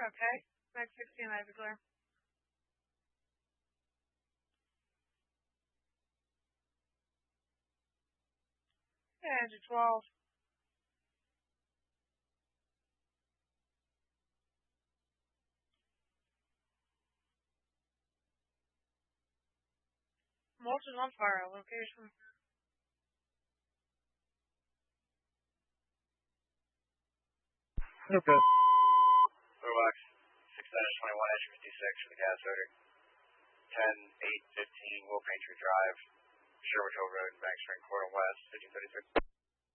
Okay. Max 16, I have a clear. And 12. Mulch is on fire. Location. Okay. Robox 6-21, Edge 56 for the gas odor. 10-8-15, Will Painter Drive, Sherwood Hill Road, Bank Spring, Corridor West, 1536.